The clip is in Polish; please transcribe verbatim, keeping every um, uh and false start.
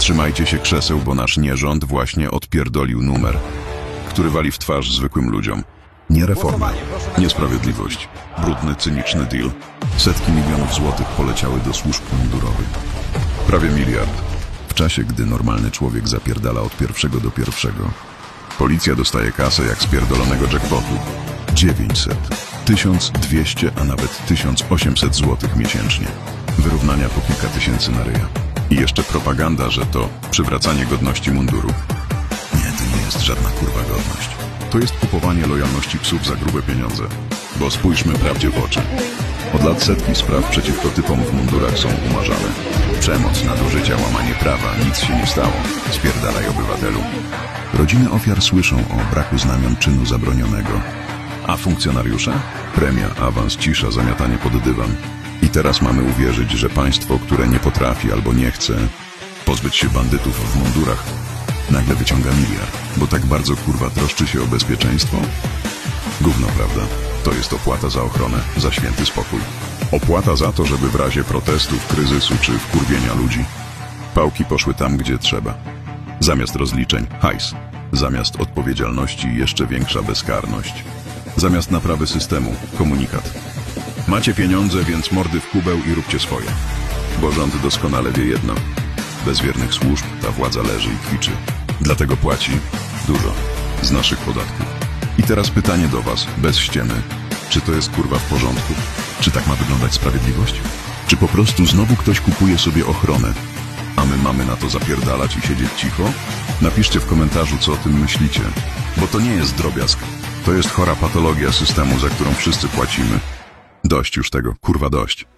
Trzymajcie się krzeseł, bo nasz nierząd właśnie odpierdolił numer, który wali w twarz zwykłym ludziom. Nie reforma, nie sprawiedliwość, brudny, cyniczny deal. Setki milionów złotych poleciały do służb mundurowych. Prawie miliard. W czasie, gdy normalny człowiek zapierdala od pierwszego do pierwszego. Policja dostaje kasę jak z pierdolonego jackpotu. dziewięćset, tysiąc dwieście, a nawet tysiąc osiemset złotych miesięcznie. Wyrównania po kilka tysięcy na ryja. I jeszcze propaganda, że to przywracanie godności munduru. Nie, to nie jest żadna kurwa godność. To jest kupowanie lojalności psów za grube pieniądze. Bo spójrzmy prawdzie w oczy. Od lat setki spraw przeciwko typom w mundurach są umarzane. Przemoc, nadużycia, łamanie prawa, nic się nie stało. Spierdalaj, obywatelu. Rodziny ofiar słyszą o braku znamion czynu zabronionego. A funkcjonariusze? Premia, awans, cisza, zamiatanie pod dywan. I teraz mamy uwierzyć, że państwo, które nie potrafi albo nie chce pozbyć się bandytów w mundurach, nagle wyciąga miliard, bo tak bardzo kurwa troszczy się o bezpieczeństwo? Gówno, prawda? To jest opłata za ochronę, za święty spokój. Opłata za to, żeby w razie protestów, kryzysu czy wkurwienia ludzi pałki poszły tam, gdzie trzeba. Zamiast rozliczeń, hajs. Zamiast odpowiedzialności, jeszcze większa bezkarność. Zamiast naprawy systemu, komunikat. Macie pieniądze, więc mordy w kubeł i róbcie swoje. Bo rząd doskonale wie jedno. Bez wiernych służb ta władza leży i kwiczy. Dlatego płaci dużo z naszych podatków. I teraz pytanie do was, bez ściemy. Czy to jest kurwa w porządku? Czy tak ma wyglądać sprawiedliwość? Czy po prostu znowu ktoś kupuje sobie ochronę, a my mamy na to zapierdalać i siedzieć cicho? Napiszcie w komentarzu, co o tym myślicie. Bo to nie jest drobiazg. To jest chora patologia systemu, za którą wszyscy płacimy. Dość już tego, kurwa dość.